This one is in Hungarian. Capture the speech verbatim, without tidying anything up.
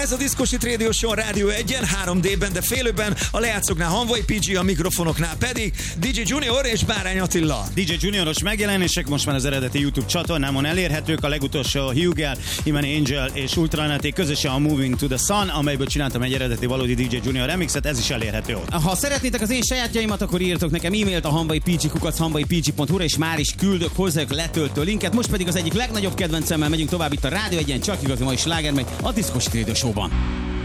Ez a Disco Shit Radio Show Rádió egyen, három dében, de félőben, a lejátszóknál Hanvai pé gé, a mikrofonoknál pedig dé dzsé Junior és Bárány Attila. dé dzsé Junioros megjelenések most már az eredeti YouTube csatornámon elérhetők, a legutolsó Hugel, Imani Angel és Ultranaté közösen a Moving to the Sun, amelyből csináltam egy eredeti valódi dé dzsé Junior remixet, ez is elérhető ott. Ha szeretnétek az én sajátjaimat, akkor írtok nekem e-mailt a hanvai pé gé kukac hanvai pé gé pont hu-ra, és már is küldök hozzájuk letöltő linket. Most pedig az egyik legnagyobb kedvencemmel megyünk tovább itt a Rádió egyen, csak igazi mai sláger megy a Disco Shit Radio Show-ban.